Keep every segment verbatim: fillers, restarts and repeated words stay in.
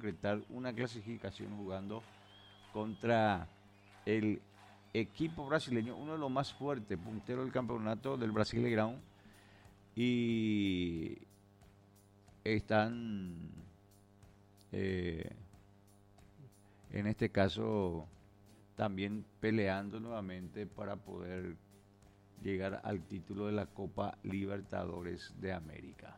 concretar una clasificación jugando contra el equipo brasileño, uno de los más fuertes, puntero del campeonato del Brasileirão, y están eh, en este caso también peleando nuevamente para poder llegar al título de la Copa Libertadores de América.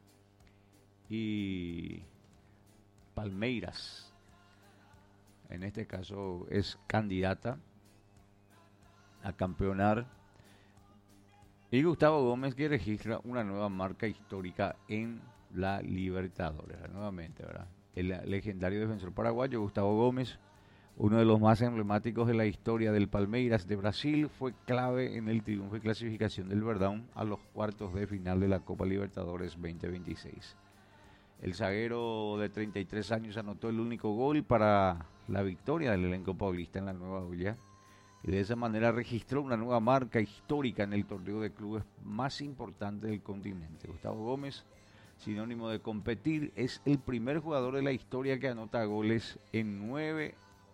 Y Palmeiras, en este caso, es candidata a campeonar. Y Gustavo Gómez, que registra una nueva marca histórica en la Libertadores, nuevamente, ¿verdad? El legendario defensor paraguayo Gustavo Gómez, uno de los más emblemáticos de la historia del Palmeiras de Brasil, fue clave en el triunfo y clasificación del Verdão a los cuartos de final de la Copa Libertadores veinte veintiséis. El zaguero de treinta y tres años anotó el único gol para la victoria del elenco paulista en la Nueva Olla y de esa manera registró una nueva marca histórica en el torneo de clubes más importante del continente. Gustavo Gómez, sinónimo de competir, es el primer jugador de la historia que anota goles en nueve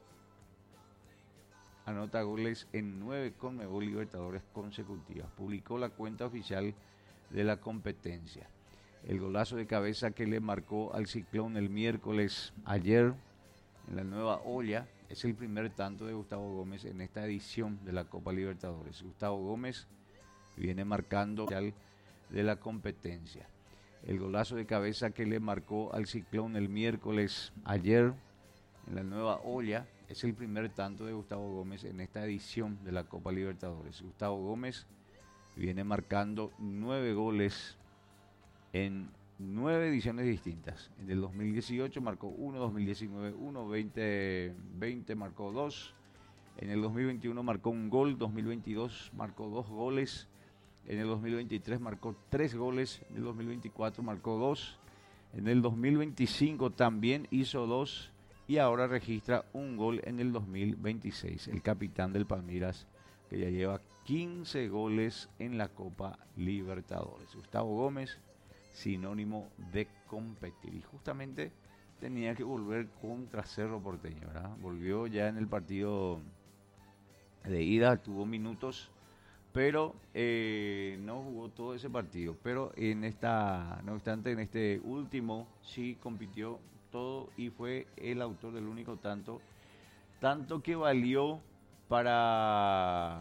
anota goles en nueve Conmebol Libertadores consecutivas. Publicó la cuenta oficial de la competencia. El golazo de cabeza que le marcó al Ciclón el miércoles ayer en la Nueva Olla es el primer tanto de Gustavo Gómez en esta edición de la Copa Libertadores. Gustavo Gómez viene marcando de la competencia. El golazo de cabeza que le marcó al Ciclón el miércoles ayer en la Nueva Olla es el primer tanto de Gustavo Gómez en esta edición de la Copa Libertadores. Gustavo Gómez viene marcando nueve goles en nueve ediciones distintas. En el dos mil dieciocho marcó uno, dos mil diecinueve uno, veinte veinte marcó dos, en el dos mil veintiuno marcó un gol, dos mil veintidós marcó dos goles, en el dos mil veintitrés marcó tres goles, en el dos mil veinticuatro marcó dos, en el dos mil veinticinco también hizo dos y ahora registra un gol en el dos mil veintiséis. El capitán del Palmeiras, que ya lleva quince goles en la Copa Libertadores. Gustavo Gómez, sinónimo de competir, y justamente tenía que volver contra Cerro Porteño, ¿verdad? Volvió ya en el partido de ida, tuvo minutos, pero eh, no jugó todo ese partido, pero en esta, no obstante, en este último sí compitió todo y fue el autor del único tanto, tanto que valió para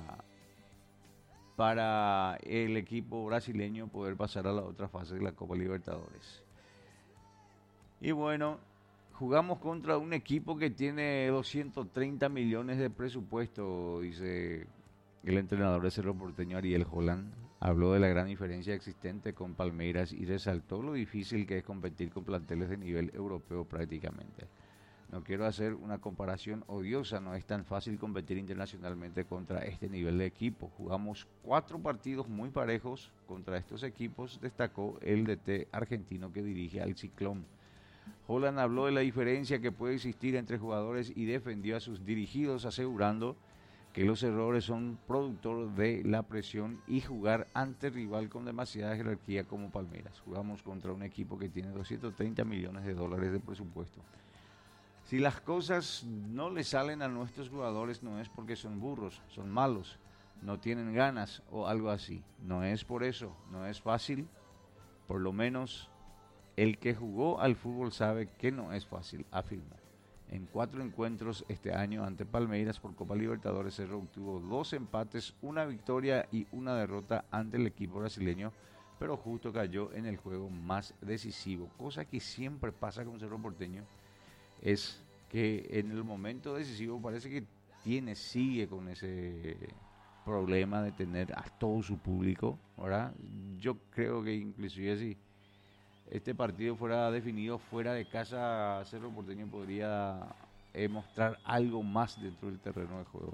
para el equipo brasileño poder pasar a la otra fase de la Copa Libertadores. Y bueno, jugamos contra un equipo que tiene doscientos treinta millones de presupuesto, dice el entrenador de Cerro Porteño, Ariel Holland. Habló de la gran diferencia existente con Palmeiras y resaltó lo difícil que es competir con planteles de nivel europeo prácticamente. No quiero hacer una comparación odiosa, no es tan fácil competir internacionalmente contra este nivel de equipo. Jugamos cuatro partidos muy parejos contra estos equipos, destacó el D T argentino que dirige al Ciclón. Holland habló de la diferencia que puede existir entre jugadores y defendió a sus dirigidos, asegurando que los errores son productor de la presión y jugar ante rival con demasiada jerarquía como Palmeiras. Jugamos contra un equipo que tiene doscientos treinta millones de dólares de presupuesto. Si las cosas no le salen a nuestros jugadores no es porque son burros, son malos, no tienen ganas o algo así. No es por eso, no es fácil. Por lo menos el que jugó al fútbol sabe que no es fácil, afirmó. En cuatro encuentros este año ante Palmeiras por Copa Libertadores, Cerro obtuvo dos empates, una victoria y una derrota ante el equipo brasileño, pero justo cayó en el juego más decisivo, cosa que siempre pasa con Cerro Porteño. Es que en el momento decisivo parece que tiene, sigue con ese problema de tener a todo su público, ¿verdad? Yo creo que inclusive si este partido fuera definido fuera de casa, Cerro Porteño podría eh, mostrar algo más dentro del terreno de juego.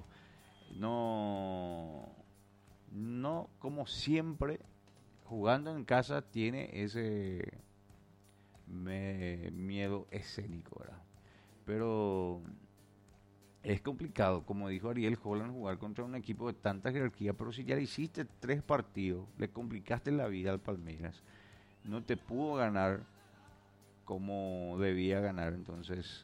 No, no como siempre, jugando en casa tiene ese me, miedo escénico, ¿verdad? Pero es complicado, como dijo Ariel Holland, jugar contra un equipo de tanta jerarquía, pero si ya le hiciste tres partidos, le complicaste la vida al Palmeiras, no te pudo ganar como debía ganar, entonces